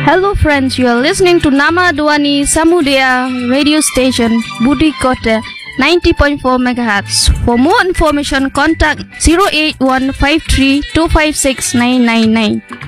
Hello friends, you are listening to Nama Dwani Samudaya radio station Budi Kota 90.4 MHz. For more information, contact 08153 256 999.